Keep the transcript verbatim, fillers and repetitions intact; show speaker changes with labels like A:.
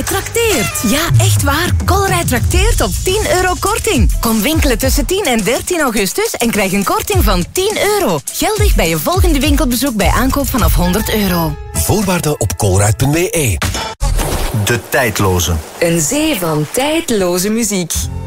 A: trakteert. Ja, echt waar. Colruyt trakteert op tien euro korting. Kom winkelen tussen tien en dertien augustus en krijg een korting van tien euro. Geldig bij je volgende winkelbezoek bij aankoop vanaf honderd euro.
B: Voorwaarden op colruyt punt be.
C: De Tijdloze.
D: Een zee van tijdloze muziek.